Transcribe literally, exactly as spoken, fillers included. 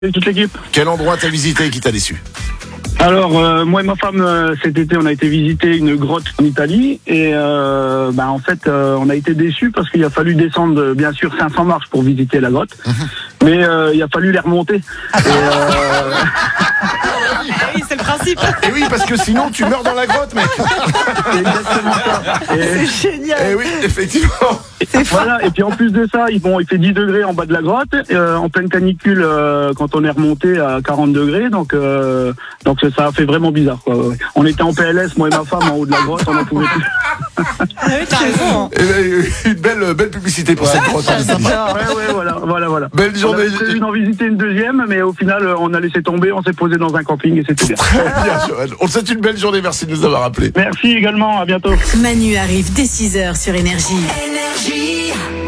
Et toute l'équipe. Quel endroit t'as visité et qui t'a déçu? Alors, euh, moi et ma femme, euh, cet été, on a été visiter une grotte en Italie. Et euh, bah, en fait, euh, on a été déçus parce qu'il a fallu descendre, euh, bien sûr, cinq cents marches pour visiter la grotte. Mmh. Mais euh, il a fallu les remonter. Et, euh... oui, c'est le principe. Et oui, parce que sinon, tu meurs dans la grotte, mec. C'est exactement ça. Et... C'est génial. Et oui, effectivement. Et voilà, et puis en plus de ça, ils, bon, il fait dix degrés en bas de la grotte, euh, en pleine canicule euh, quand on est remonté à quarante degrés, donc euh, donc ça a fait vraiment bizarre, quoi. On était en P L S, moi et ma femme, en haut de la grotte, on n'en pouvait plus. Ah oui, t'as raison. Et ben, une belle, belle publicité pour ouais, cette grotte. Ouais, ouais, voilà, voilà, voilà. Belle journée. On avait prévu d'en visiter une deuxième, mais au final, on a laissé tomber, on s'est posé dans un camping et c'était bien. Très bien, Joël. On te souhaite une belle journée, merci de nous avoir appelés. Merci également, à bientôt. Manu arrive dès six heures sur Énergie. Énergie.